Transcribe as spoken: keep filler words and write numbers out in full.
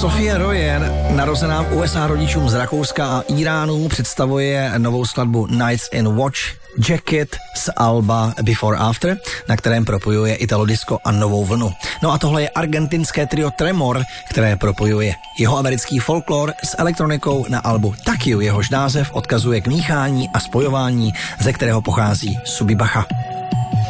Sophie Royer, narozená v U S A rodičům z Rakouska a Iránu, představuje novou skladbu Nights in Watch Jacket z alba Before After, na kterém propojuje italo disco a novou vlnu. No a tohle je argentinské trio Tremor, které propojuje jeho americký folklor s elektronikou na albu Takiu, jehož název odkazuje k míchání a spojování, ze kterého pochází Subibacha.